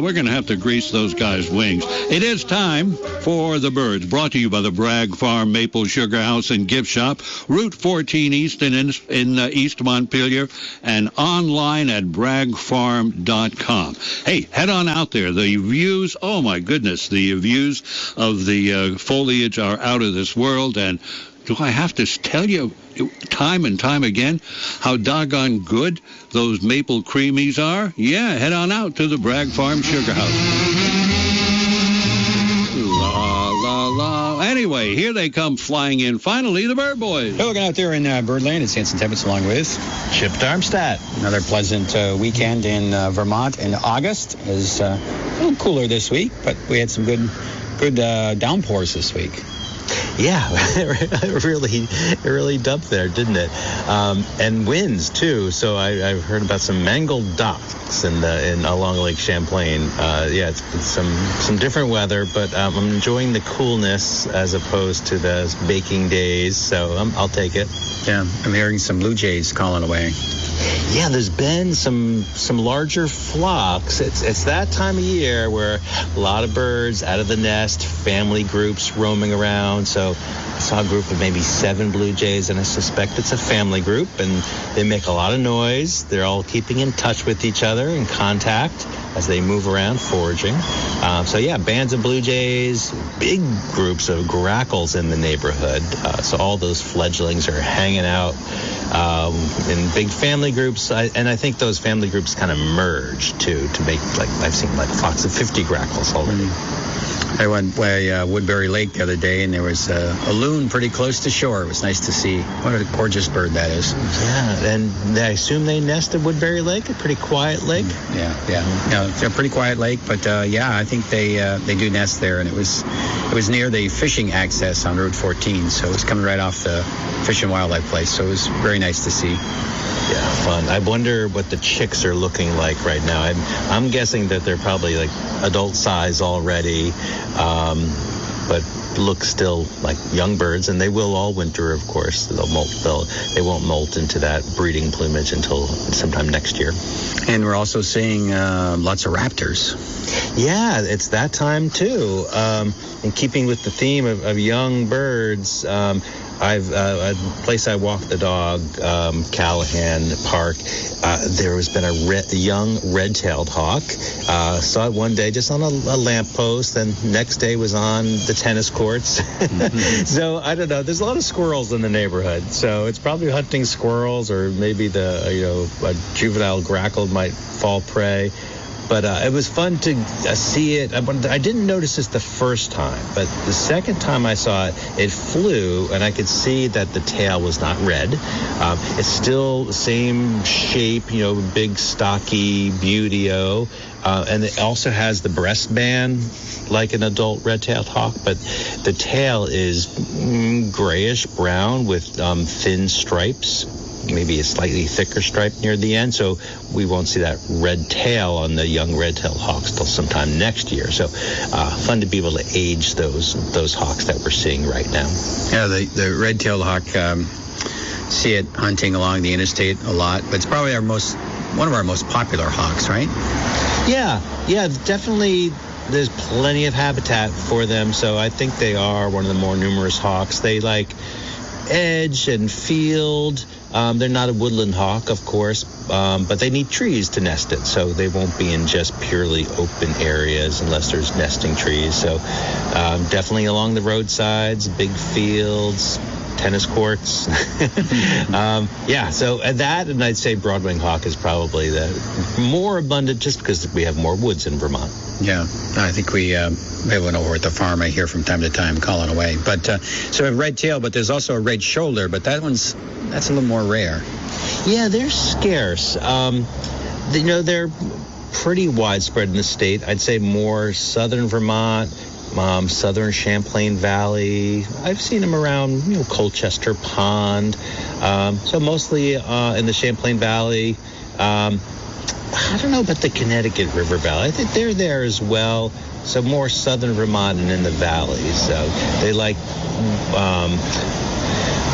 we're going to have to grease those guys' wings. It is time for The Birds, brought to you by the Bragg Farm Maple Sugar House and Gift Shop, Route 14 East in East Montpelier, and online at braggfarm.com. Hey, head on out there. The views, oh my goodness, the views of the foliage are out of this world, and do I have to tell you time and time again how doggone good those maple creamies are? Yeah, head on out to the Bragg Farm Sugar House. La, la, la. Anyway, here they come flying in. Finally, the Bird Boys. Hey, looking out there in Birdland, it's Hanson Tibbetts along with Chip Darmstadt. Another pleasant weekend in Vermont in August. It was a little cooler this week, but we had some good downpours this week. Yeah, it really dumped there, didn't it? And winds too. So I've heard about some mangled docks in along Lake Champlain. Yeah, it's some different weather, but I'm enjoying the coolness as opposed to the baking days. So I'll take it. Yeah, I'm hearing some blue jays calling away. Yeah, there's been some larger flocks. It's that time of year where a lot of birds out of the nest, family groups roaming around. So I saw a group of maybe 7 blue jays, and I suspect it's a family group, and they make a lot of noise. They're all keeping in touch with each other, in contact as they move around foraging. So yeah, bands of blue jays, big groups of grackles in the neighborhood. So all those fledglings are hanging out in big family groups, and I think those family groups kind of merge too to make, like, I've seen like flocks of 50 grackles already. I went by Woodbury Lake the other day, and there was a loon pretty close to shore. It was nice to see. What a gorgeous bird that is. Yeah, and I assume they nest at Woodbury Lake, a pretty quiet lake. Yeah, it's a pretty quiet lake, but yeah, I think they do nest there, and it was near the fishing access on Route 14, so it was coming right off the Fish and Wildlife place, so it was very nice to see. Yeah, fun. I wonder what the chicks are looking like right now. I'm guessing that they're probably like adult size already, but look still like young birds, and they will all winter, of course. They won't molt into that breeding plumage until sometime next year. And we're also seeing lots of raptors. Yeah, it's that time too. In keeping with the theme of young birds, a place I walk the dog, Callahan Park, there has been a young red-tailed hawk. Saw it one day just on a lamppost, and next day was on the tennis courts. Mm-hmm. So I don't know. There's a lot of squirrels in the neighborhood, so it's probably hunting squirrels, or maybe a juvenile grackle might fall prey. But it was fun to see it. I didn't notice this the first time, but the second time I saw it, it flew, and I could see that the tail was not red. It's still the same shape, big, stocky Buteo. And it also has the breast band like an adult red-tailed hawk, but the tail is grayish brown with thin stripes. Maybe a slightly thicker stripe near the end, so we won't see that red tail on the young red-tailed hawks till sometime next year. So fun to be able to age those hawks that we're seeing right now. Yeah, the red-tailed hawk, see it hunting along the interstate a lot, but it's probably one of our most popular hawks, right? Yeah, definitely. There's plenty of habitat for them, so I think they are one of the more numerous hawks. They like edge and field. They're not a woodland hawk, of course, but they need trees to nest it, so they won't be in just purely open areas unless there's nesting trees. So definitely along the roadsides, big fields, tennis courts. So that, and I'd say broadwing hawk is probably the more abundant just because we have more woods in Vermont. Yeah, I think we have one over at the farm I hear from time to time calling away. But so a red tail, but there's also a red shoulder, but that's a little more rare. Yeah, they're scarce. They're pretty widespread in the state. I'd say more southern Vermont, southern Champlain Valley. I've seen them around, Colchester Pond. So mostly in the Champlain Valley. I don't know about the Connecticut River Valley. I think they're there as well. So more southern Vermont and in the valleys. So they like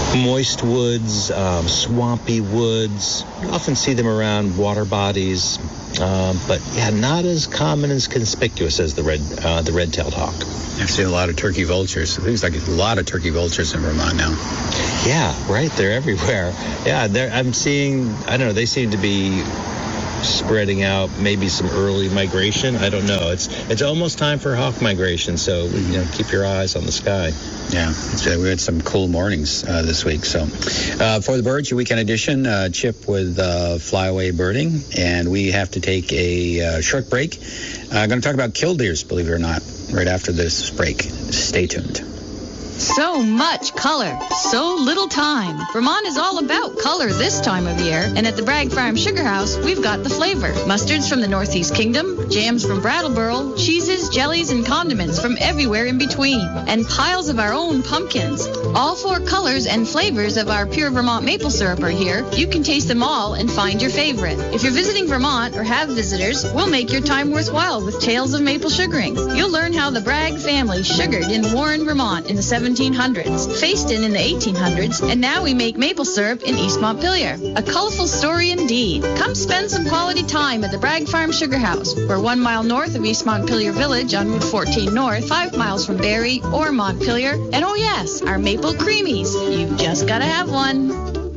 moist woods, swampy woods. You often see them around water bodies, but yeah, not as common as conspicuous as the red-tailed hawk. I've seen a lot of turkey vultures. It looks like a lot of turkey vultures in Vermont now. Yeah, right. They're everywhere. Yeah, I'm seeing, I don't know, they seem to be spreading out, maybe some early migration. I don't know. It's almost time for hawk migration, so keep your eyes on the sky. Yeah, we had some cool mornings this week. So for the birds, your weekend edition, Chip with flyaway birding, and we have to take a short break. I'm going to talk about killdeers, believe it or not, right after this break. Stay tuned. So much color, so little time. Vermont is all about color this time of year, and at the Bragg Farm Sugar House, we've got the flavor. Mustards from the Northeast Kingdom, jams from Brattleboro, cheeses, jellies, and condiments from everywhere in between, and piles of our own pumpkins. All 4 colors and flavors of our pure Vermont maple syrup are here. You can taste them all and find your favorite. If you're visiting Vermont or have visitors, we'll make your time worthwhile with Tales of Maple Sugaring. You'll learn how the Bragg family sugared in Warren, Vermont in the 1700s, Fayston in the 1800s, and now we make maple syrup in East Montpelier. A colorful story indeed. Come spend some quality time at the Bragg Farm Sugar House. We're 1 mile north of East Montpelier Village on Route 14 North, 5 miles from Barrie or Montpelier. And oh yes, our maple creamies. You've just got to have one.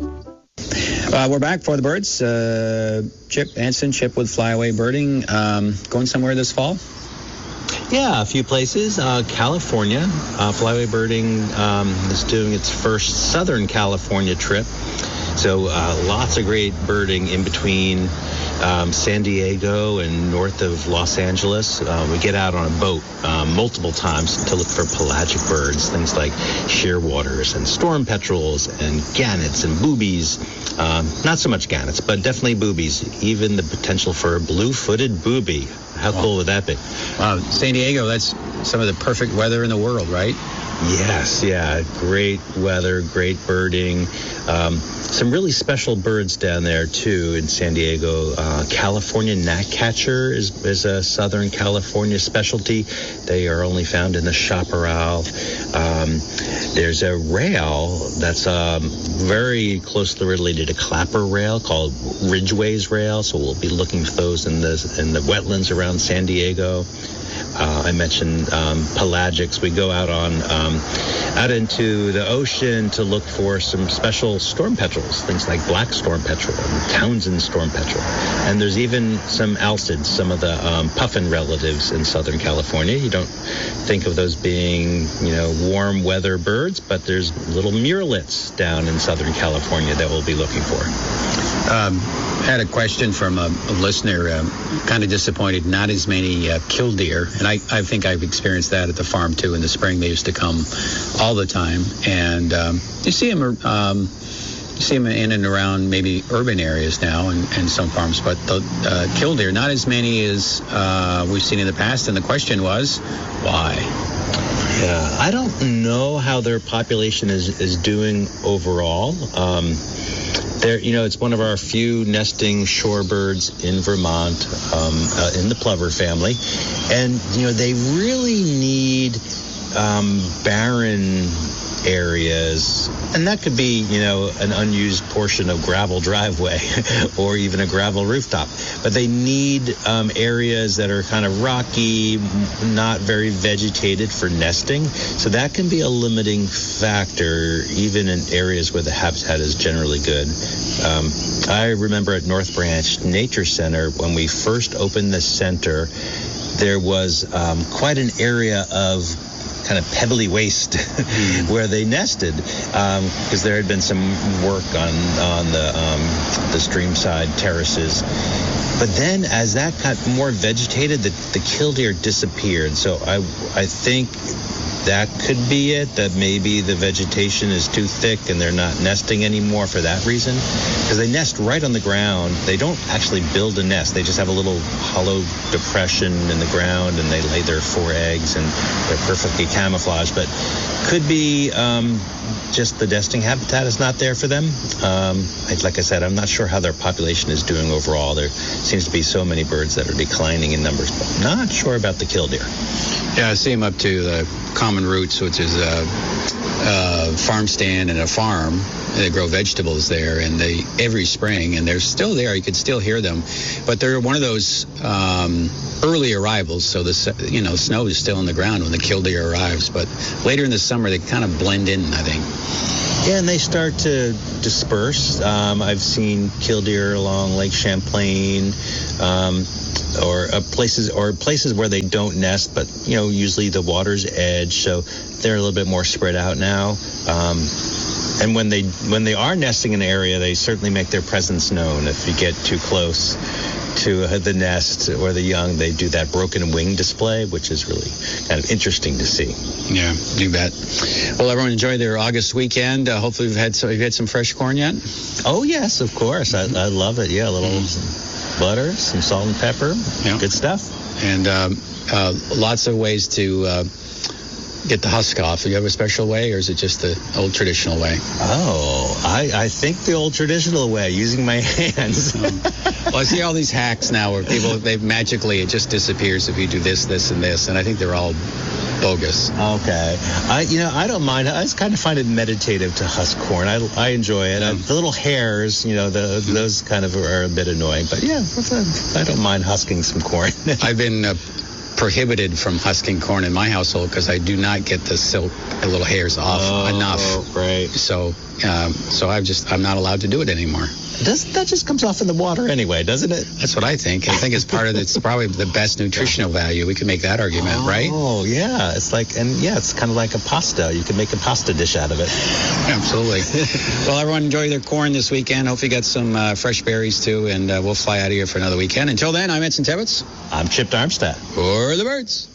We're back for the birds. Chip Anson, Chip with Flyaway Birding. Going somewhere this fall? Yeah, a few places. California, Flyaway Birding is doing its first Southern California trip. So lots of great birding in between San Diego and north of Los Angeles. We get out on a boat multiple times to look for pelagic birds, things like shearwaters and storm petrels and gannets and boobies. Not so much gannets, but definitely boobies. Even the potential for a blue-footed booby. How cool would that be? San Diego, that's some of the perfect weather in the world, right? Yes, yeah. Great weather, great birding. Some really special birds down there, too, in San Diego. California gnatcatcher is a Southern California specialty. They are only found in the chaparral. There's a rail that's very closely related to clapper rail called Ridgway's rail, so we'll be looking for those in the wetlands around San Diego. I mentioned pelagics. We go out out into the ocean to look for some special storm petrels, things like black storm petrel and Townsend storm petrel. And there's even some alcids, some of the puffin relatives in Southern California. You don't think of those being, warm weather birds, but there's little murrelets down in Southern California that we'll be looking for. Had a question from a listener, kind of disappointed, not as many killdeer, and I think I've experienced that at the farm too. In the spring, they used to come all the time, and you see them in and around maybe urban areas now and some farms, but the killdeer, not as many as we've seen in the past, and the question was, why? Yeah, I don't know how their population is doing overall. It's one of our few nesting shorebirds in Vermont, in the plover family. And, they really need barren areas, and that could be, an unused portion of gravel driveway or even a gravel rooftop. But they need areas that are kind of rocky, not very vegetated for nesting. So that can be a limiting factor, even in areas where the habitat is generally good. I remember at North Branch Nature Center, when we first opened the center, there was quite an area of kind of pebbly waste where they nested, because there had been some work on the streamside terraces. But then as that got more vegetated, the killdeer disappeared. So I think that could be it, that maybe the vegetation is too thick and they're not nesting anymore for that reason. Because they nest right on the ground. They don't actually build a nest. They just have a little hollow depression in the ground, and they lay their 4 eggs, and they're perfectly camouflaged. But could be just the nesting habitat is not there for them. Like I said, I'm not sure how their population is doing overall. There seems to be so many birds that are declining in numbers, but not sure about the killdeer. Yeah, I see them up to the common roots, which is farm stand and a farm. They grow vegetables there, and every spring, and they're still there. You could still hear them, but they're one of those early arrivals. So snow is still on the ground when the killdeer arrives. But later in the summer, they kind of blend in, I think. Yeah, and they start to disperse. I've seen killdeer along Lake Champlain, or places where they don't nest, but usually the water's edge, so they're a little bit more spread out now. And when they are nesting in an area, they certainly make their presence known. If you get too close to the nest or the young, they do that broken wing display, which is really kind of interesting to see. Yeah, you bet. Well, everyone enjoy their August weekend. Hopefully you've had some fresh corn yet? Oh, yes, of course. I love it. Yeah, a little butter, some salt and pepper. Yeah. Good stuff. And lots of ways to get the husk off. Do you have a special way, or is it just the old traditional way? Oh, I think the old traditional way, using my hands. Well, I see all these hacks now where people, it just disappears if you do this, this, and this, and I think they're all bogus. Okay. I don't mind. I just kind of find it meditative to husk corn. I enjoy it. The little hairs, those kind of are a bit annoying, but yeah, I don't mind husking some corn. I've been prohibited from husking corn in my household because I do not get the little hairs off enough. Right. So I'm not allowed to do it anymore. That just comes off in the water anyway, doesn't it? That's what I think. I think it's it's probably the best nutritional value. We can make that argument, right? Oh, yeah. It's it's kind of like a pasta. You can make a pasta dish out of it. Absolutely. Well, everyone enjoy their corn this weekend. Hopefully you got some fresh berries too, and we'll fly out of here for another weekend. Until then, I'm Edson Tebbetts. I'm Chip Darmstadt. For the Birds.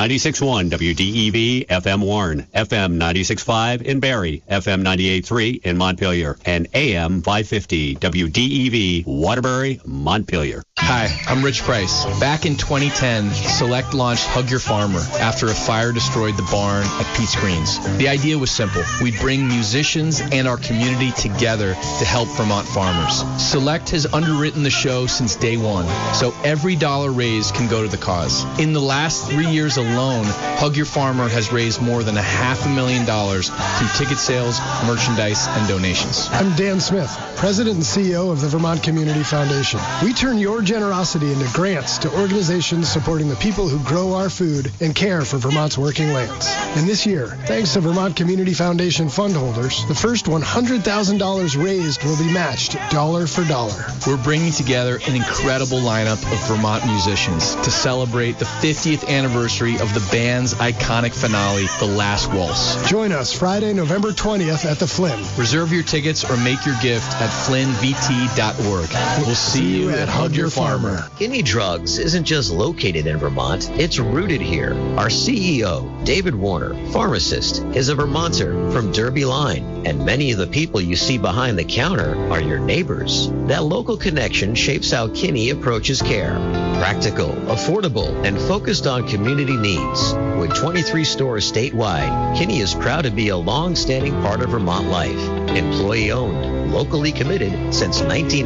96.1 WDEV FM Warren, FM 96.5 in Barrie, FM 98.3 in Montpelier, and AM 550 WDEV Waterbury, Montpelier. Hi, I'm Rich Price. Back in 2010, Select launched Hug Your Farmer after a fire destroyed the barn at Pete's Greens. The idea was simple. We'd bring musicians and our community together to help Vermont farmers. Select has underwritten the show since day one, so every dollar raised can go to the cause. In the last 3 years alone, Hug Your Farmer has raised more than $500,000 through ticket sales, merchandise, and donations. I'm Dan Smith, President and CEO of the Vermont Community Foundation. We turn your generosity into grants to organizations supporting the people who grow our food and care for Vermont's working lands. And this year, thanks to Vermont Community Foundation fund holders, the first $100,000 raised will be matched dollar for dollar. We're bringing together an incredible lineup of Vermont musicians to celebrate the 50th anniversary of the band's iconic finale, The Last Waltz. Join us Friday, November 20th at the Flynn. Reserve your tickets or make your gift at flynnvt.org. We'll see you at Hug Your Farmer. Kinney Drugs isn't just located in Vermont, it's rooted here. Our CEO, David Warner, pharmacist, is a Vermonter from Derby Line, and many of the people you see behind the counter are your neighbors. That local connection shapes how Kinney approaches care. Practical, affordable, and focused on community needs. With 23 stores statewide, Kinney is proud to be a long-standing part of Vermont life. Employee-owned, locally committed since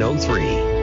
1903.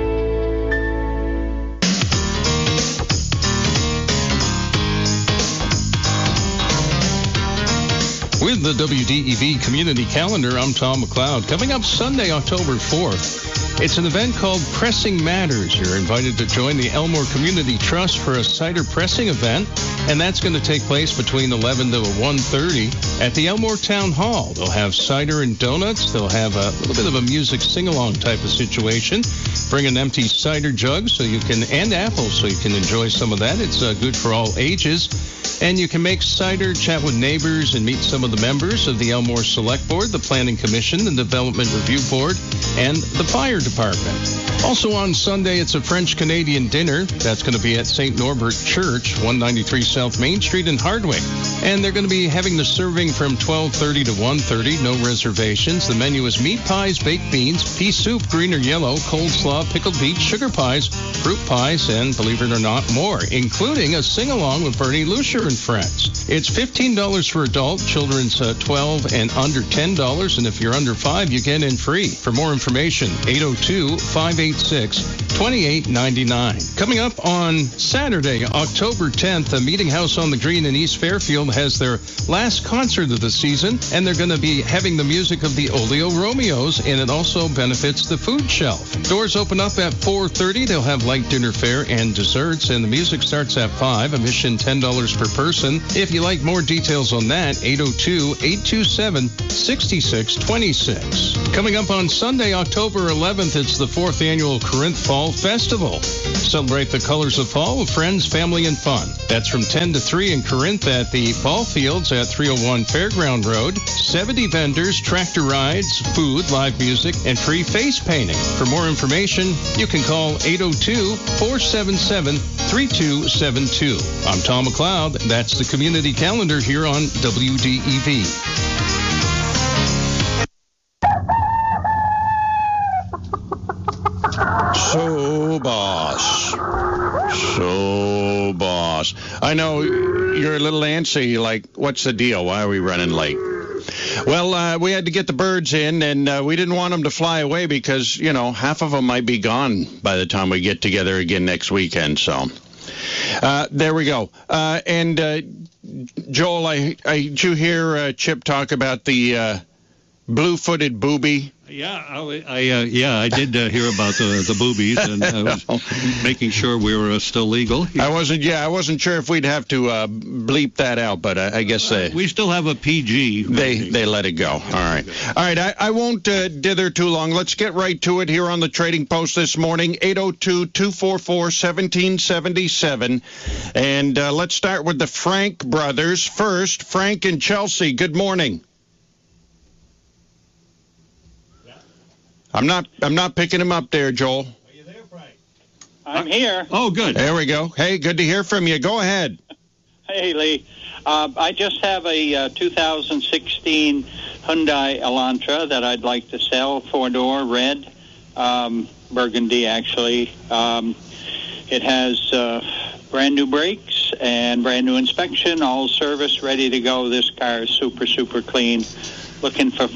With the WDEV Community Calendar, I'm Tom McLeod. Coming up Sunday, October 4th, it's an event called Pressing Matters. You're invited to join the Elmore Community Trust for a cider pressing event, and that's going to take place between 11 to 1:30 at the Elmore Town Hall. They'll have cider and donuts. They'll have a little bit of a music sing-along type of situation. Bring an empty cider jug and apples so you can enjoy some of that. It's good for all ages. And you can make cider, chat with neighbors, and meet some of the members of the Elmore Select Board, the Planning Commission, the Development Review Board, and the Fire Department. Also on Sunday, it's a French-Canadian dinner. That's going to be at St. Norbert Church, 193 South Main Street in Hardwick. And they're going to be having the serving from 12:30 to 1:30, no reservations. The menu is meat pies, baked beans, pea soup, green or yellow, coleslaw, pickled beets, sugar pies, fruit pies, and believe it or not, more, including a sing-along with Bernie Lucier and friends. It's $15 for adult, children's 12 and under $10, and if you're under 5, you get in free. For more information, 802-586 $28.99. Coming up on Saturday, October 10th, the Meeting House on the Green in East Fairfield has their last concert of the season, and they're going to be having the music of the Oleo Romeos, and it also benefits the food shelf. Doors open up at 4:30. They'll have light dinner fare and desserts, and the music starts at 5. Admission $10 per person. If you like more details on that, 802-827-6626. Coming up on Sunday, October 11th, it's the 4th annual Corinth Fall Festival. Celebrate the colors of fall with friends, family, and fun. That's from 10 to 3 in Corinth at the Ball Fields at 301 Fairground Road. 70 vendors, tractor rides, food, live music, and free face painting. For more information, you can call 802-477-3272. I'm Tom McLeod. That's the community calendar here on WDEV. So, boss. I know you're a little antsy, like, what's the deal? Why are we running late? Well, we had to get the birds in, and we didn't want them to fly away because, you know, half of them might be gone by the time we get together again next weekend, so... there we go. Joel, did you hear Chip talk about the blue-footed booby? Yeah, I did hear about the boobies, and I was making sure we were still legal. I wasn't sure if we'd have to bleep that out, but I guess we still have a PG. They let it go. All right. I won't dither too long. Let's get right to it here on the Trading Post this morning. 802-244-1777, and let's start with the Frank brothers first. Frank and Chelsea. Good morning. I'm not picking him up there, Joel. Are you there, Frank? I'm here. Oh, good. There we go. Hey, good to hear from you. Go ahead. Hey, Lee. I just have a 2016 Hyundai Elantra that I'd like to sell, 4-door, red, burgundy, actually. It has brand new brakes and brand new inspection, all service, ready to go. This car is super, super clean. Looking for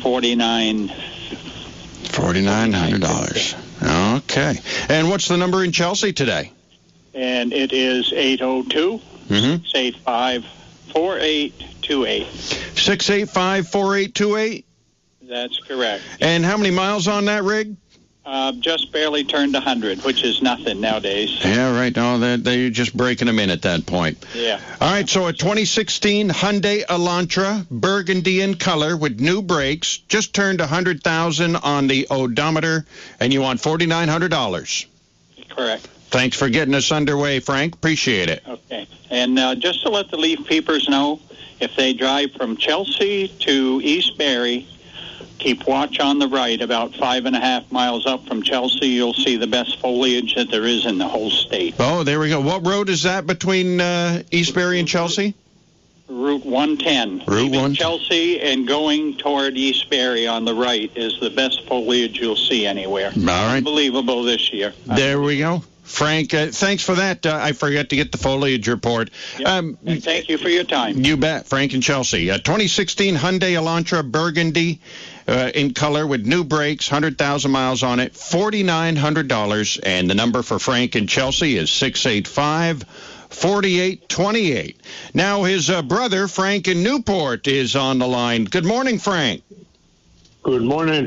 $4,900. Okay. And what's the number in Chelsea today? And it is 802-685-4828. 685-4828? That's correct. And how many miles on that rig? Just barely turned 100, which is nothing nowadays. Yeah, right. No, they're just breaking them in at that point. Yeah. All right, so a 2016 Hyundai Elantra, burgundy in color with new brakes, just turned 100,000 on the odometer, and you want $4,900. Correct. Thanks for getting us underway, Frank. Appreciate it. Okay. And just to let the Leaf Peepers know, if they drive from Chelsea to East Barrie, keep watch on the right, about 5.5 miles up from Chelsea. You'll see the best foliage that there is in the whole state. Oh, there we go. What road is that between East Barrie and Chelsea? Route 110. Route 110. Chelsea and going toward East Barrie on the right is the best foliage you'll see anywhere. All right. Unbelievable this year. There we go. Frank, thanks for that. I forgot to get the foliage report. Yep. And thank you for your time. You bet. Frank and Chelsea. 2016 Hyundai Elantra burgundy in color with new brakes, 100,000 miles on it, $4,900. And the number for Frank and Chelsea is 685-4828. Now his brother, Frank in Newport, is on the line. Good morning, Frank. Good morning.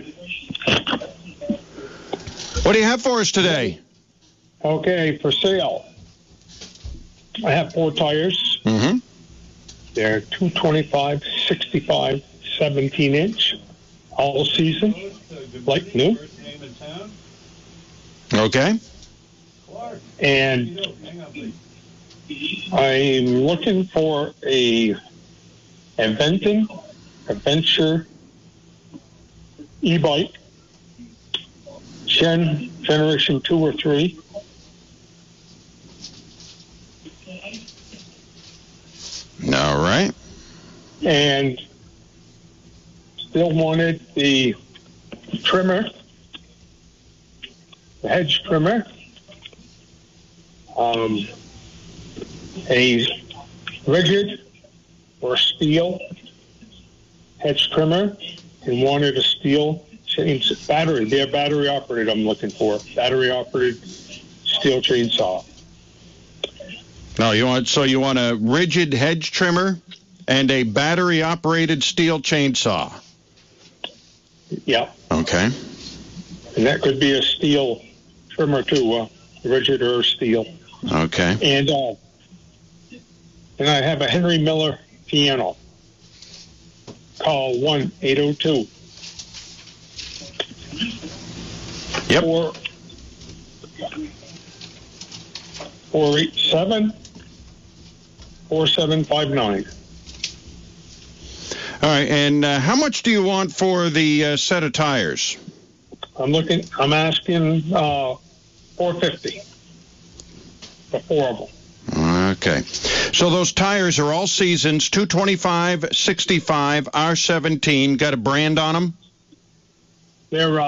What do you have for us today? Okay, for sale. I have 4 tires. Mm-hmm. They're 225, 65, 17-inch, all season, like new. Okay. And I'm looking for a Adventure e-bike, generation 2 or 3. All right. And still wanted the trimmer, the hedge trimmer, a rigid or steel hedge trimmer, and wanted a steel chain battery. They're battery operated. I'm looking for battery operated steel chainsaw. No, you want a rigid hedge trimmer and a battery-operated steel chainsaw. Yeah. Okay. And that could be a steel trimmer too, rigid or steel. Okay. And I have a Henry Miller piano. Call 1-802. Yep. 487-4759. All right, and how much do you want for the set of tires? I'm asking $450 for 4 of them. Okay. So those tires are all seasons, 225, 65, R17. Got a brand on them? They're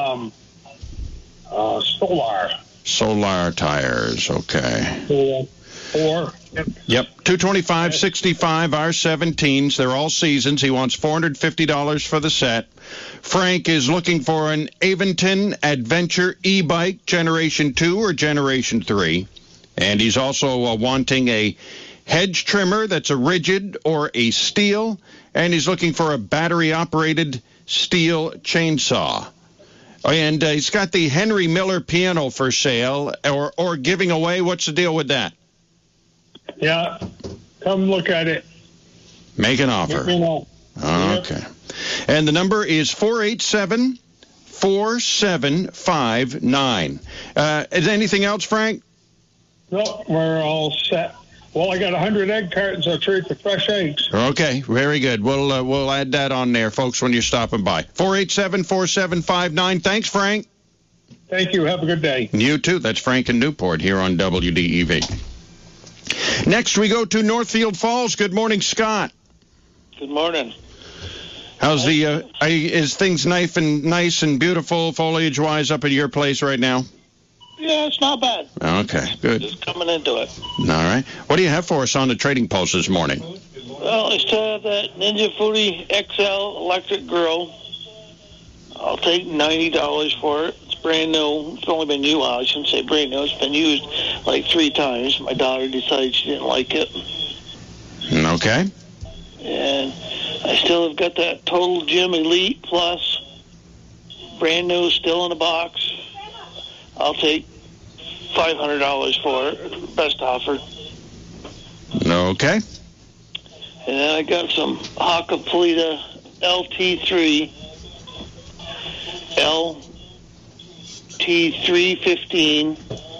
Solar. Solar tires, okay. 4. Yep, 225, 65, R17s. They're all seasons. He wants $450 for the set. Frank is looking for an Aventon Adventure e-bike, Generation 2 or Generation 3. And he's also wanting a hedge trimmer that's a rigid or a steel. And he's looking for a battery-operated steel chainsaw. And he's got the Henry Miller piano for sale or giving away. What's the deal with that? Yeah, come look at it. Make an offer. Let me know. Okay. And the number is 487-4759. Is there anything else, Frank? No, we're all set. Well, I got 100 egg cartons. I'll trade for fresh eggs. Okay, very good. We'll add that on there, folks, when you're stopping by. 487-4759. Thanks, Frank. Thank you. Have a good day. You too. That's Frank in Newport here on WDEV. Next, we go to Northfield Falls. Good morning, Scott. Good morning. How's is things nice and beautiful foliage-wise up at your place right now? Yeah, it's not bad. Okay, good. Just coming into it. All right. What do you have for us on the trading post this morning? Well, I still have that Ninja Foodie XL electric grill. I'll take $90 for it. It's brand new. It's only been used. I shouldn't say brand new. It's been used like 3 times. My daughter decided she didn't like it. Okay. And I still have got that Total Gym Elite Plus. Brand new, still in the box. I'll take $500 for it. Best offer. Okay. And then I got some Hakkapeliitta LT3 LT315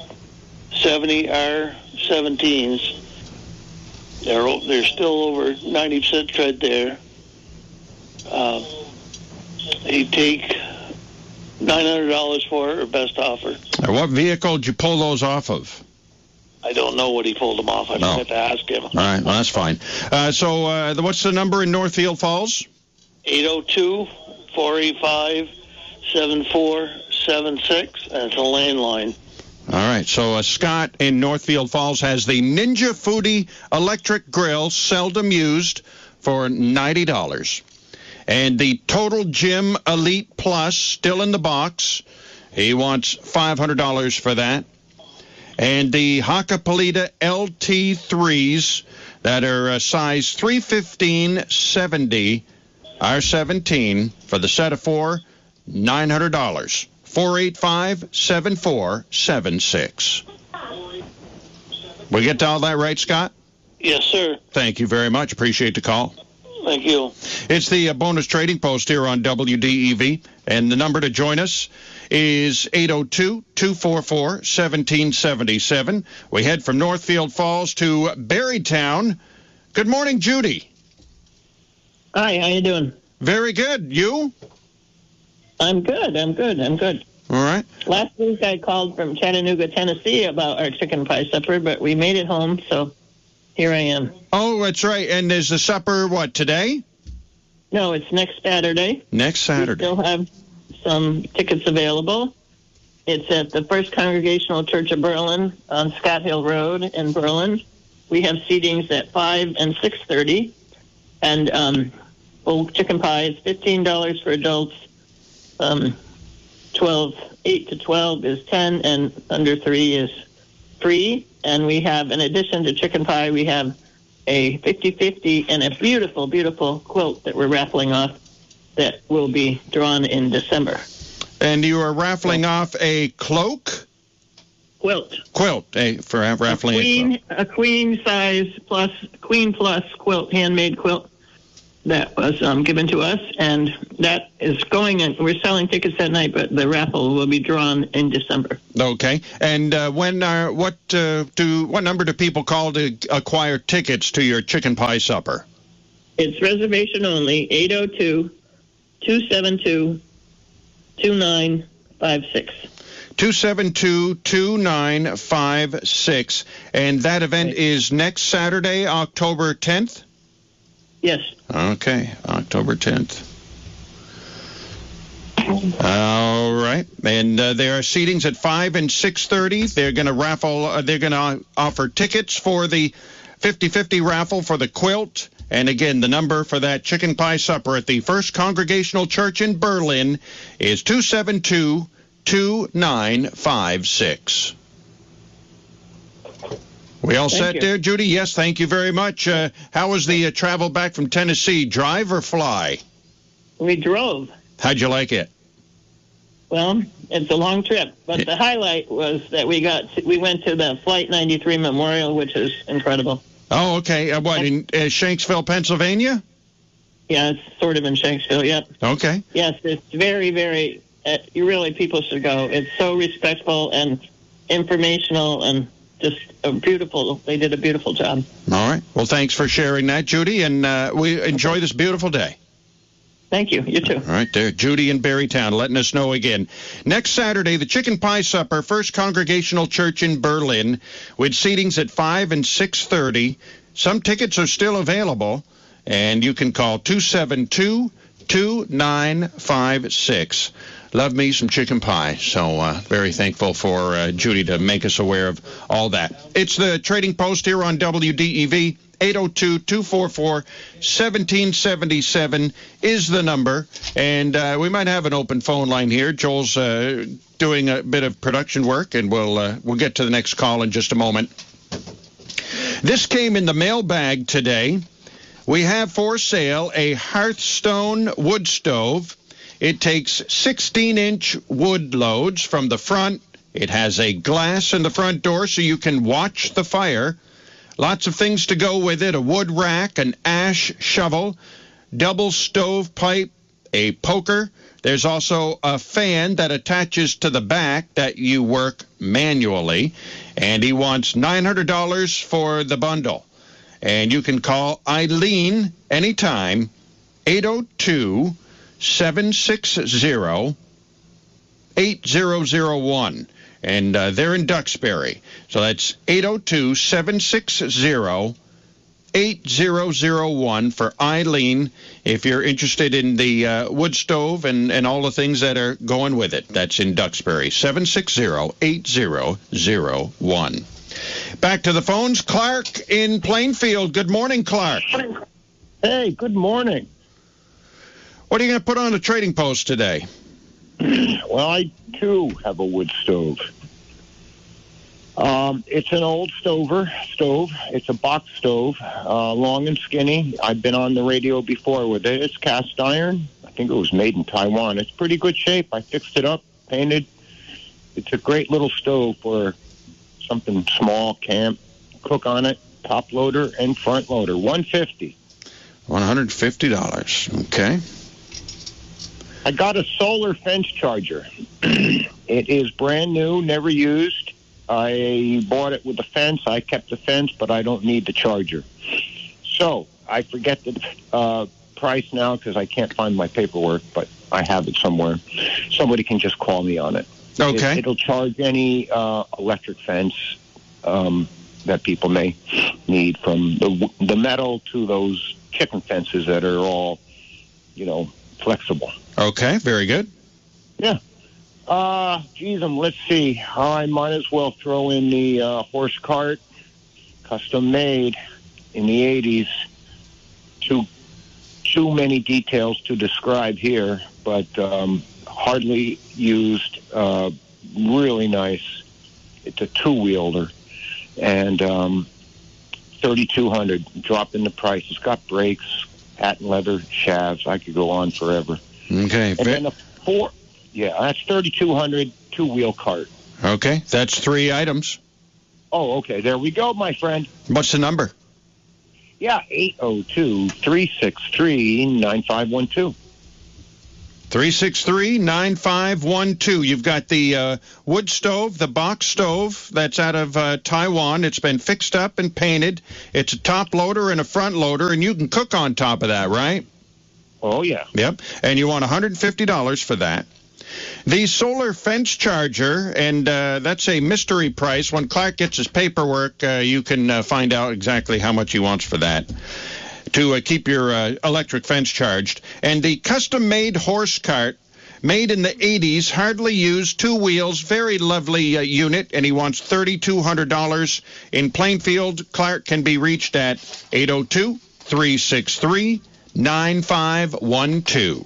70R17s. They're still over 90% tread there. You take $900 for it, or best offer. What vehicle did you pull those off of? I don't know what he pulled them off. I have to ask him. All right, well, that's fine. So what's the number in Northfield Falls? 802-485-7476, and it's a landline. All right, so Scott in Northfield Falls has the Ninja Foodie electric grill, seldom used, for $90. And the Total Gym Elite Plus, still in the box. He wants $500 for that. And the Hakkapeliitta LT3s that are size 315/70 R17 for the set of 4, $900. 485-7476. We get to all that right, Scott? Yes, sir. Thank you very much. Appreciate the call. Thank you. It's the bonus trading post here on WDEV, and the number to join us is 802-244-1777. We head from Northfield Falls to Berrytown. Good morning, Judy. Hi, how you doing? Very good. You? I'm good. All right. Last week I called from Chattanooga, Tennessee about our chicken pie supper, but we made it home, so here I am. Oh, that's right. And is the supper, today? No, it's next Saturday. Next Saturday. We still have some tickets available. It's at the First Congregational Church of Berlin on Scott Hill Road in Berlin. We have seatings at 5 and 6:30. And full chicken pie is $15 for adults. 8 to 12 is 10, and under 3 is free, and we have, in addition to chicken pie, we have a 50-50 and a beautiful, beautiful quilt that we're raffling off that will be drawn in December. And you are raffling off a cloak? Quilt. For raffling a queen size plus quilt, handmade quilt that was given to us, and that is going, and we're selling tickets that night, but the raffle will be drawn in December. Okay. And what number do people call to acquire tickets to your chicken pie supper? It's reservation only, 802-272-2956. 272-2956. And that event is next Saturday, October 10th? Yes. Okay, October 10th. All right. And there are seatings at 5 and 6:30. They're going to raffle. They're going to offer tickets for the 50-50 raffle for the quilt. And again, the number for that chicken pie supper at the First Congregational Church in Berlin is 272-2956. We all set there, Judy? Yes, thank you very much. How was the travel back from Tennessee? Drive or fly? We drove. How'd you like it? Well, it's a long trip, but the highlight was that we went to the Flight 93 Memorial, which is incredible. Oh, okay. What, in Shanksville, Pennsylvania? Yeah, it's sort of in Shanksville, yep. Okay. Yes, it's very, very, people should go. It's so respectful and informational and just they did a beautiful job. All right. Well, thanks for sharing that, Judy, and we enjoy this beautiful day. Thank you. You too. All right, there, Judy in Berrytown, letting us know again. Next Saturday, the Chicken Pie Supper, First Congregational Church in Berlin, with seatings at 5 and 6:30. Some tickets are still available, and you can call 272-2956. Love me some chicken pie, so very thankful for Judy to make us aware of all that. It's the Trading Post here on WDEV. 802-244-1777 is the number, and we might have an open phone line here. Joel's doing a bit of production work, and we'll get to the next call in just a moment. This came in the mailbag today. We have for sale a Hearthstone wood stove. It takes 16-inch wood loads from the front. It has a glass in the front door so you can watch the fire. Lots of things to go with it: a wood rack, an ash shovel, double stovepipe, a poker. There's also a fan that attaches to the back that you work manually. And he wants $900 for the bundle. And you can call Eileen anytime, 802-760-8001. And they're in Duxbury. So that's 802-760-8001 for Eileen if you're interested in the wood stove and all the things that are going with it. That's in Duxbury, 760-8001. Back to the phones. Clark in Plainfield. Good morning, Clark. Hey, good morning. What are you going to put on the Trading Post today? Well, I, too, have a wood stove. It's an old stove. It's a box stove, long and skinny. I've been on the radio before with it. It's cast iron. I think it was made in Taiwan. It's pretty good shape. I fixed it up, painted. It's a great little stove for something small, camp, cook on it, top loader and front loader. $150. $150. Okay. I got a solar fence charger. It is brand new, never used. I bought it with the fence. I kept the fence, but I don't need the charger. So I forget the price now because I can't find my paperwork, but I have it somewhere. Somebody can just call me on it. Okay. It'll charge any electric fence that people may need, from the metal to those chicken fences that are all, flexible. Okay, very good. Yeah. Let's see. I might as well throw in the horse cart, custom made in the 80s. Too many details to describe here, but hardly used, really nice. It's a two-wheeler. and 3,200. Drop in the price. It's got brakes, patent leather shafts. I could go on forever. Okay. And then that's 3,200, two-wheel cart. Okay, that's 3 items. Oh, okay. There we go, my friend. What's the number? Yeah, 802-363-9512. 363-9512. You've got the wood stove, the box stove that's out of Taiwan. It's been fixed up and painted. It's a top loader and a front loader, and you can cook on top of that, right? Oh, yeah. Yep, and you want $150 for that. The solar fence charger, and that's a mystery price. When Clark gets his paperwork, you can find out exactly how much he wants for that to keep your electric fence charged. And the custom-made horse cart, made in the 80s, hardly used, 2 wheels, very lovely unit, and he wants $3,200 in Plainfield. Clark can be reached at 802-363-9512.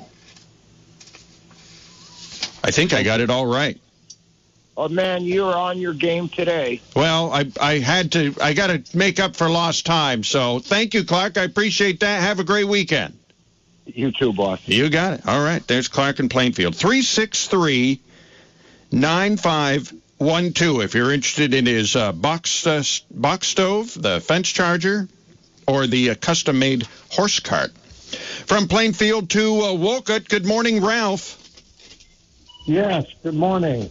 I think I got it all right. Oh, man, you're on your game today. Well, I got to make up for lost time. So thank you, Clark. I appreciate that. Have a great weekend. You too, boss. You got it. All right. There's Clark in Plainfield. 363-9512 if you're interested in his box stove, the fence charger, or the custom-made horse cart. From Plainfield to Wolcott, good morning, Ralph. Yes, good morning.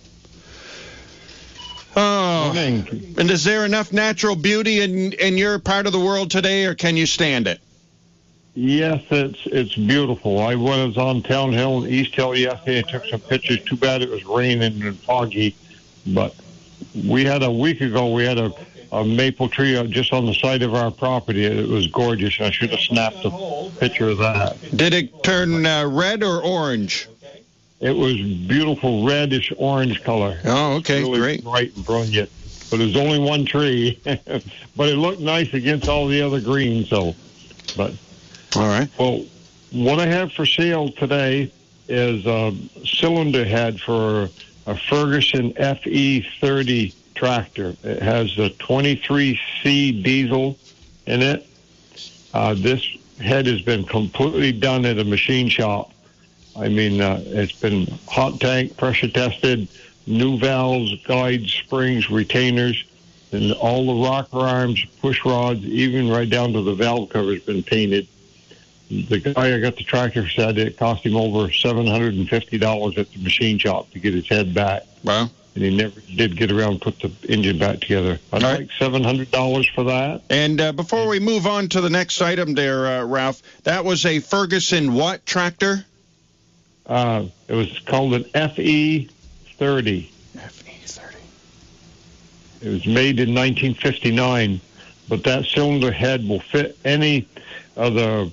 Oh, morning. And is there enough natural beauty in your part of the world today, or can you stand it? Yes, it's beautiful. I was on Town Hill and East Hill yesterday and took some pictures. Too bad it was raining and foggy, but we had a week ago, we had a maple tree just on the side of our property. It was gorgeous, and I should have snapped a picture of that. Did it turn red or orange? It was beautiful reddish orange color. Oh, okay, really great. Bright and brilliant. But there's only one tree. But it looked nice against all the other greens, so. But all right. Well, what I have for sale today is a cylinder head for a Ferguson FE30 tractor. It has a 23C diesel in it. This head has been completely done at a machine shop. I mean, it's been hot tank, pressure tested, new valves, guides, springs, retainers, and all the rocker arms, push rods, even right down to the valve cover has been painted. The guy I got the tractor said it cost him over $750 at the machine shop to get his head back. Wow. And he never did get around and put the engine back together. I'd like $700 for that. And before we move on to the next item there, Ralph, that was a Ferguson what tractor? It was called an FE30. FE30. It was made in 1959, but that cylinder head will fit any of the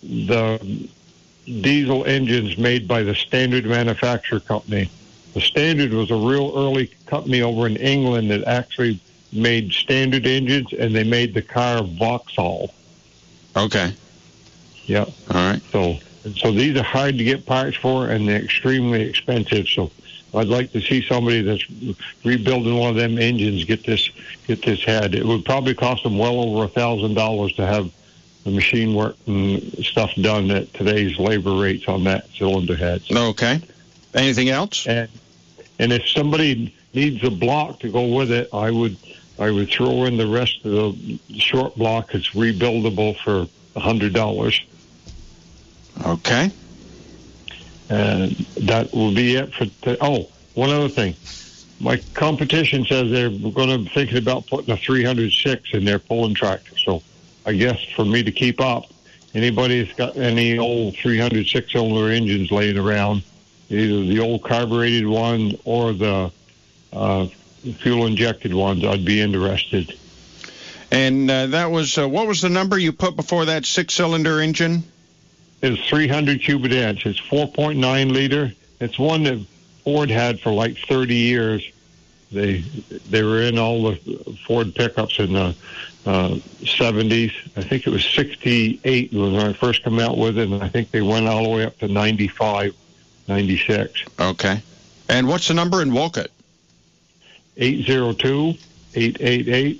diesel engines made by the Standard Manufacturer Company. The Standard was a real early company over in England that actually made Standard engines, and they made the car Vauxhall. Okay. Yeah. All right. So these are hard to get parts for, and they're extremely expensive. So I'd like to see somebody that's rebuilding one of them engines get this head. It would probably cost them well over $1,000 to have the machine work and stuff done at today's labor rates on that cylinder head. Okay. Anything else? And if somebody needs a block to go with it, I would throw in the rest of the short block. It's rebuildable for $100. Okay. And that will be it for one other thing. My competition says they're going to be thinking about putting a 306 in their pulling tractor. So I guess for me to keep up, anybody that's got any old 306 cylinder engines laying around, either the old carbureted one or the fuel injected ones, I'd be interested. And that was what was the number you put before that 6-cylinder engine? It's 300 cubic inch. It's 4.9 liter. It's one that Ford had for like 30 years. They were in all the Ford pickups in the 70s. I think it was 68 when I first came out with it, and I think they went all the way up to 95, 96. Okay. And what's the number in Wolcott? 802-888-6666.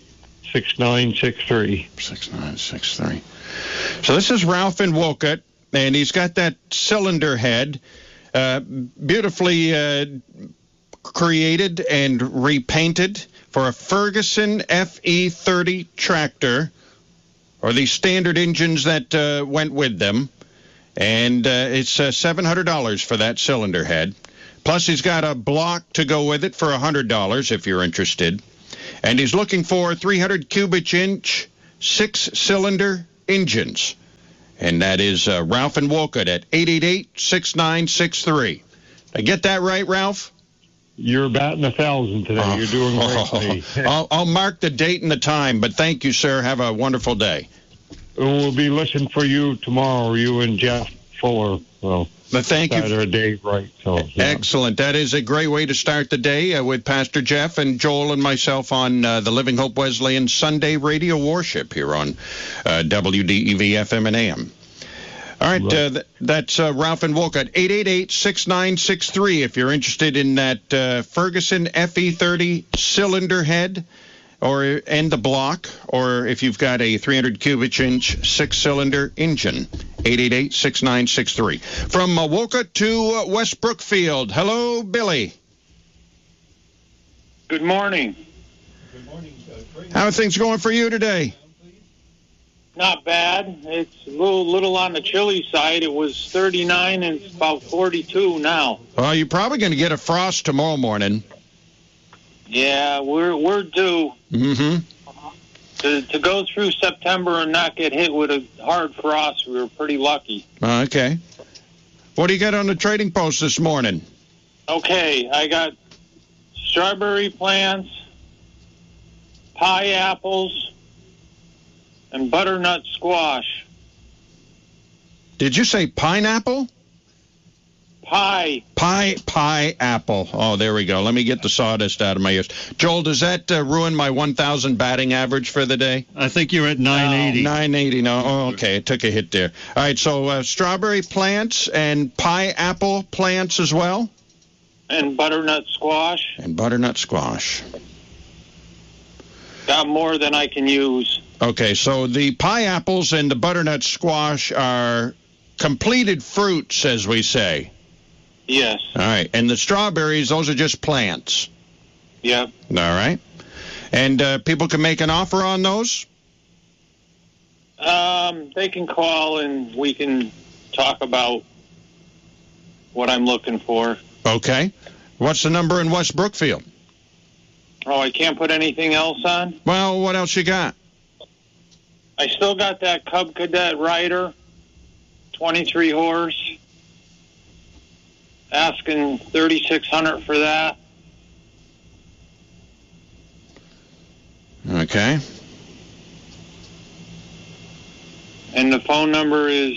888-6963. 6963. So this is Ralph in Wolcott, and he's got that cylinder head beautifully created and repainted for a Ferguson FE30 tractor, or the standard engines that went with them. And it's $700 for that cylinder head. Plus, he's got a block to go with it for $100 if you're interested. And he's looking for 300 cubic inch, 6-cylinder engines. And that is Ralph and Wolcott at 888-6963. Did I get that right, Ralph? You're batting 1,000 today. You're doing great. I'll mark the date and the time, but thank you, sir. Have a wonderful day. We'll be listening for you tomorrow, you and Jeff Fuller. Well, but thank you. Saturday, right? So, yeah. Excellent. That is a great way to start the day with Pastor Jeff and Joel and myself on the Living Hope Wesleyan Sunday Radio Worship here on WDEV FM and AM. All right, that's Ralph and Wolcott, 888-6963 if you're interested in that Ferguson FE30 cylinder head and the block, or if you've got a 300 cubic inch 6-cylinder engine, 888-6963. From Wolcott to West Brookfield. Hello, Billy. Good morning. How are things going for you today? Not bad. It's a little on the chilly side. It was 39 and it's about 42 now. Well, you're probably going to get a frost tomorrow morning. Yeah, we're due. Mm-hmm. To go through September and not get hit with a hard frost, we were pretty lucky. Okay. What do you got on the trading post this morning? Okay, I got strawberry plants, pie apples, and butternut squash. Did you say pineapple? Pie apple. Oh, there we go. Let me get the sawdust out of my ears. Joel, does that ruin my 1,000 batting average for the day? I think you're at 980. 980. No. Oh, okay. It took a hit there. All right. So strawberry plants and pie apple plants as well? And butternut squash. Got more than I can use. Okay. So the pie apples and the butternut squash are completed fruits, as we say. Yes. All right. And the strawberries, those are just plants. Yep. All right. And people can make an offer on those? They can call and we can talk about what I'm looking for. Okay. What's the number in West Brookfield? Oh, I can't put anything else on? Well, what else you got? I still got that Cub Cadet Rider, 23 horse. Asking $3,600 for that. Okay. And the phone number is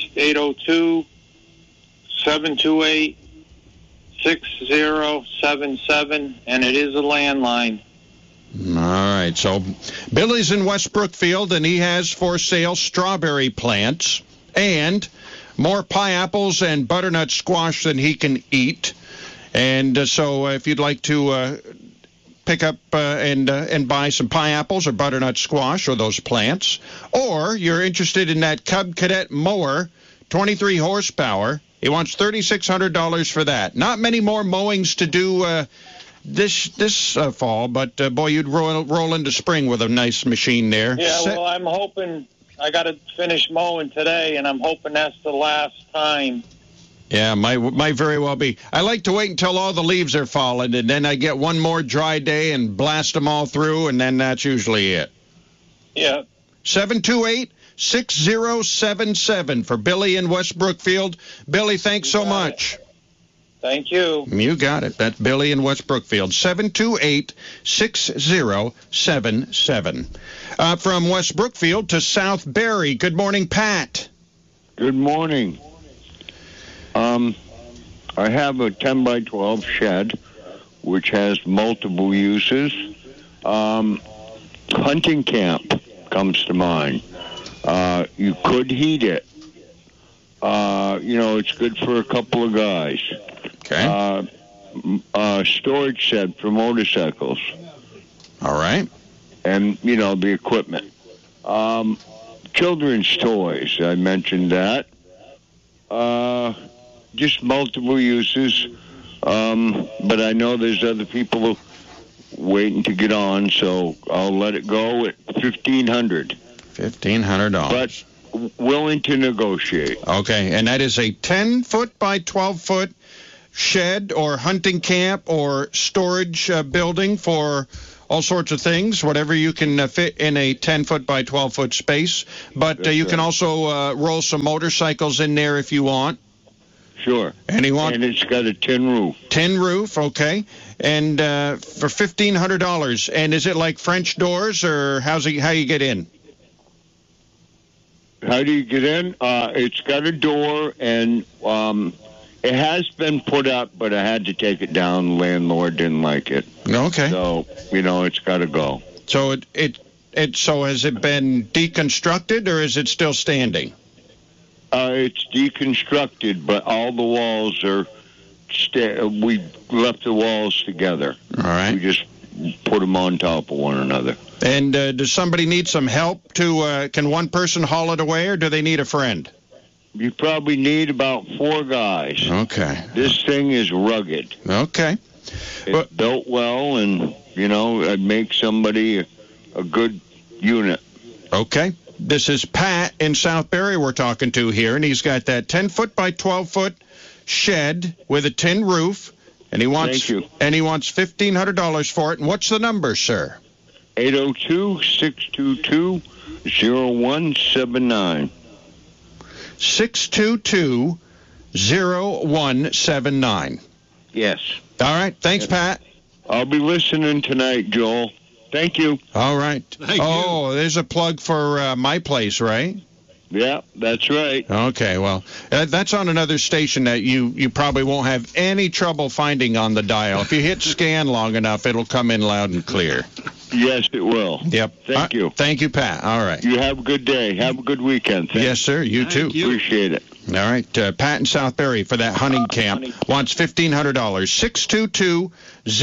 802-728-6077, and it is a landline. All right. So Billy's in West Brookfield, and he has for sale strawberry plants and more pie apples and butternut squash than he can eat. And so if you'd like to pick up and buy some pie apples or butternut squash or those plants, or you're interested in that Cub Cadet mower, 23 horsepower, he wants $3,600 for that. Not many more mowings to do this fall, but boy, you'd roll into spring with a nice machine there. Yeah, well, I'm hoping I got to finish mowing today, and I'm hoping that's the last time. Yeah, might very well be. I like to wait until all the leaves are falling, and then I get one more dry day and blast them all through, and then that's usually it. Yeah. 728-6077 for Billy in West Brookfield. Billy, thanks so much. Thank you. You got it. That's Billy in West Brookfield. 728-6077. From West Brookfield to South Barry. Good morning, Pat. Good morning. I have a 10 by 12 shed, which has multiple uses. Hunting camp comes to mind. You could heat it. It's good for a couple of guys. Okay. Storage shed for motorcycles. All right. and, the equipment. Children's toys, I mentioned that. Just multiple uses. But I know there's other people waiting to get on, so I'll let it go at $1,500. $1,500. But willing to negotiate. Okay, and that is a 10-foot by 12-foot shed or hunting camp or storage building for all sorts of things, whatever you can fit in a 10-foot by 12-foot space. But you can also roll some motorcycles in there if you want. Sure. And it's got a tin roof. Tin roof, okay. And for $1,500. And is it like French doors, or how you get in? How do you get in? It's got a door, and it has been put up, but I had to take it down. The landlord didn't like it. Okay. So, it's got to go. So so has it been deconstructed, or is it still standing? It's deconstructed, but all the walls are. We left the walls together. All right. We just put them on top of one another. And does somebody need some help can one person haul it away, or do they need a friend? You probably need about 4 guys. Okay. This thing is rugged. Okay. It's built well, and, I'd make somebody a good unit. Okay. This is Pat in Southbury we're talking to here, and he's got that 10-foot by 12-foot shed with a tin roof, and he wants $1,500 for it. And what's the number, sir? 802-622-0179. 622-0179. Yes. All right. Thanks, Pat. I'll be listening tonight, Joel. Thank you. All right. Thank you. There's a plug for my place, right? Yeah, that's right. Okay, well, that's on another station that you probably won't have any trouble finding on the dial. If you hit scan long enough, it'll come in loud and clear. Yes, it will. Yep. Thank you. Thank you, Pat. All right. You have a good day. Have a good weekend. Yes, sir. You too. Appreciate it. All right. Pat in Southbury for that hunting camp wants $1,500.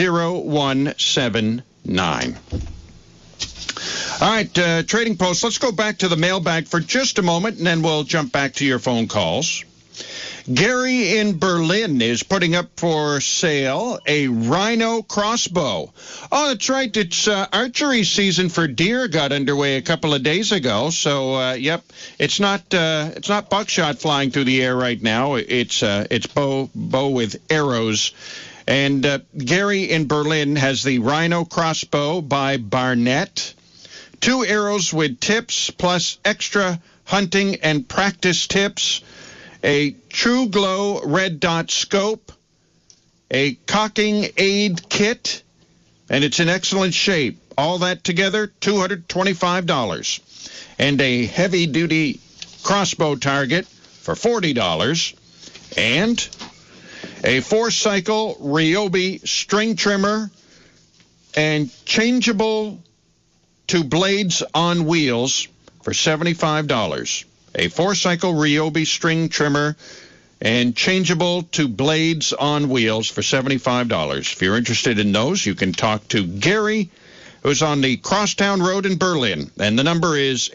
622-0179. All right, Trading Post, let's go back to the mailbag for just a moment, and then we'll jump back to your phone calls. Gary in Berlin is putting up for sale a Rhino crossbow. Oh, that's right. It's archery season for deer got underway a couple of days ago. So, yep, it's not buckshot flying through the air right now. It's bow with arrows. And Gary in Berlin has the Rhino crossbow by Barnett. 2 arrows with tips plus extra hunting and practice tips. A True Glow red dot scope. A cocking aid kit. And it's in excellent shape. All that together, $225. And a heavy-duty crossbow target for $40. And a 4-cycle Ryobi string trimmer and changeable to blades on wheels for $75. A 4-cycle Ryobi string trimmer and changeable to blades on wheels for $75. If you're interested in those, you can talk to Gary, who's on the Crosstown Road in Berlin. And the number is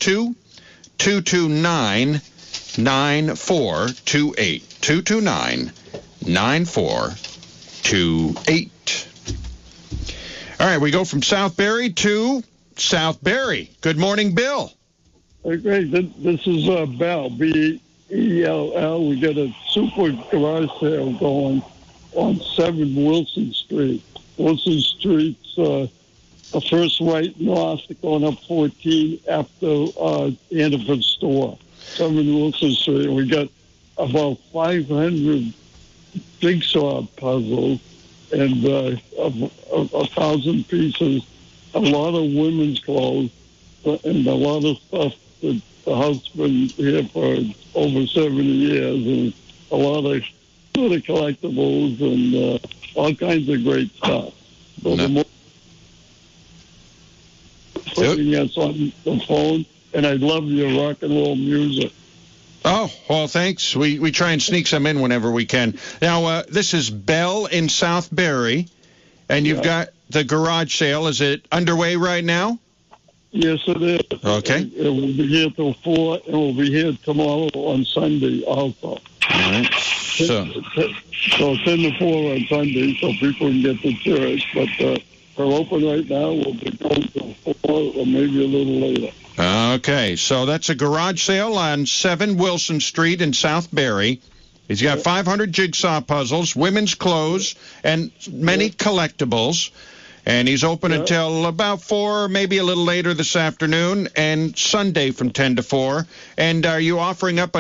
802-229-9428. 229-9428. All right, we go from Southbury to Southbury. Good morning, Bill. Okay, this is Bell, B-E-L-L. We got a super garage sale going on 7 Wilson Street. Wilson Street's the first right north, going up 14 after Annabelle store. 7 Wilson Street. We got about 500 jigsaw puzzles and 1,000 pieces, a lot of women's clothes, and a lot of stuff that the house been here for over 70 years, and a lot of sort of collectibles and all kinds of great stuff. So the more putting us on the phone, and I love your rock and roll music. Oh, well, thanks. We try and sneak some in whenever we can. Now, this is Bell in Southbury, and you've got the garage sale. Is it underway right now? Yes, it is. Okay. It will be here till 4, and we'll be here tomorrow on Sunday also. All right. So 10 to 4 on Sunday, so people can get to church. But we're open right now. We'll be going till 4 or maybe a little later. Okay, so that's a garage sale on 7 Wilson Street in South Barry. He's got 500 jigsaw puzzles, women's clothes, and many collectibles. And he's open until about 4, maybe a little later this afternoon, and Sunday from 10 to 4. And are you offering up a